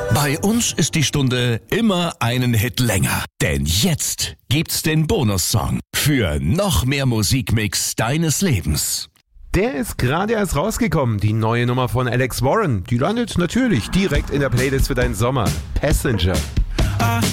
Bei uns ist die Stunde immer einen Hit länger. Denn jetzt gibt's den Bonussong für noch mehr Musikmix deines Lebens. Der ist gerade erst rausgekommen, die neue Nummer von Alex Warren. Die landet natürlich direkt in der Playlist für deinen Sommer. Passenger.